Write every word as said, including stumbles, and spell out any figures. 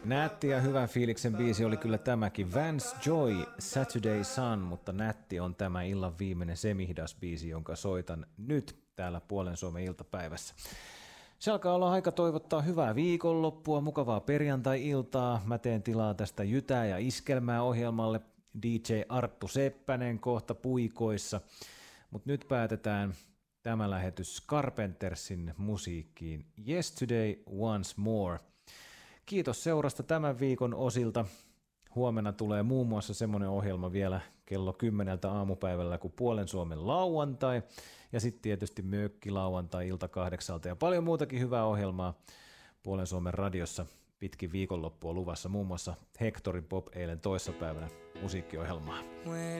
Nätti ja hyvän fiiliksen biisi oli kyllä tämäkin. Vance Joy, Saturday Sun, mutta nätti on tämä illan viimeinen semihdas-biisi, jonka soitan nyt täällä Puolen Suomen iltapäivässä. Se alkaa olla aika toivottaa hyvää viikonloppua, mukavaa perjantai-iltaa. Mä teen tilaa tästä Jytää ja Iskelmää ohjelmalle. D J Arttu Seppänen kohta puikoissa. Mutta nyt päätetään tämä lähetys Carpentersin musiikkiin. Yesterday Once More. Kiitos seurasta tämän viikon osilta. Huomenna tulee muun muassa semmoinen ohjelma vielä kello kymmeneltä aamupäivällä kuin Puolen Suomen lauantai. Ja sitten tietysti mökkilauantai ilta kahdeksalta ja paljon muutakin hyvää ohjelmaa Puolen Suomen radiossa pitkin viikonloppua luvassa. Muun muassa Hectorin Pop eilen toissapäivänä musiikkiohjelmaa.